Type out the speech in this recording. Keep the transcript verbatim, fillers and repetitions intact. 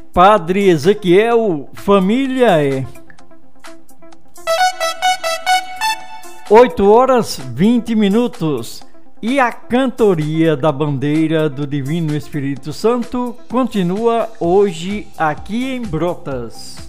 Padre Ezequiel, família é. oito horas vinte minutos. E a cantoria da bandeira do Divino Espírito Santo continua hoje aqui em Brotas.